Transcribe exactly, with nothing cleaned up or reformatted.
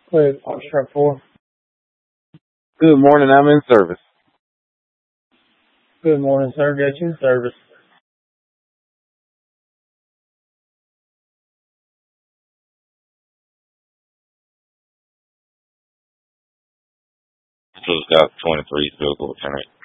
Wait, Foxtrot four. Good morning, I'm in service. Good morning, sir. Got you in service. Two Scott twenty-three, field goal, ten